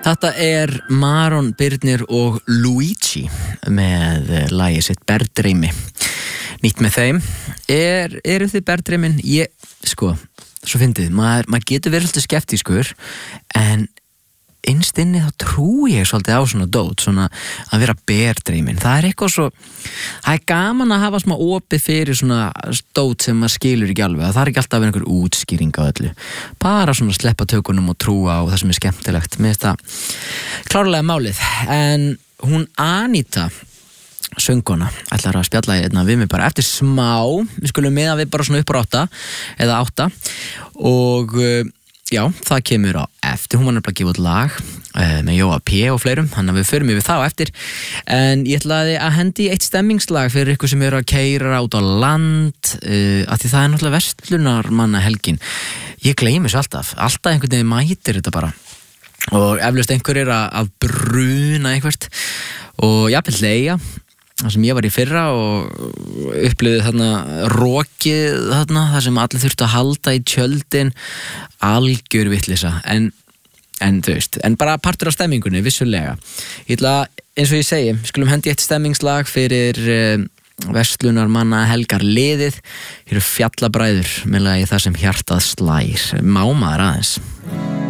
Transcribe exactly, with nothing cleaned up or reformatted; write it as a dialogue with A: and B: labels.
A: Þetta er Maron Birnir og Luigi með lagið sitt Bergdreymi. Nýtt með þeim. Er, eru þið Bergdreymin? Ég, sko, svo fyndið, maður, maður getur verið svolítið skeptískur, en innst inni þá trúi ég svolítið á svona dót, svona að vera Bergdreymin. Það er eitthvað svo, það er gaman að hafa smá opið fyrir svona dót sem maður skilur ekki alveg. Það er ekki alltaf að vera einhver útskýring á öllu. Bara svona sleppa tökunum og trúa á það sem er skemmtilegt. Mér finnst það klárlega málið. En hún Anita, söngkona, ætlar að spjalla hérna við mig bara eftir smá. Við skulum meða við bara svona upp á átta eða átta og já, það kemur á eftir. Hún var nefnilega að gefa út lag uh, með Jóa P. og fleirum, þannig að við förum yfir það á eftir. En ég ætlaði að hendi eitt stemmingslag fyrir ykkur sem eru að keyra út á land, uh, af því það er náttúrulega verslunarmanna helgin. Ég gleymi þessu alltaf, alltaf einhvern veginn mætir þetta bara. Og eflaust einhver er að, að bruna einhvert og jafnvel leigja. Það sem ég var í fyrra og upplifði þarna rokið þarna, það sem allir þurftu að halda í tjöldin, algjör vitleysa, en, en þú veist, en bara partur af stemmingunni, vissulega. Ég ætla, eins og ég segi, skulum hendi eitt stemmingslag fyrir uh, verslunarmanna helgar liðið, hér eru Fjallabræður með lagið Það sem hjartað slær, mámaður aðeins.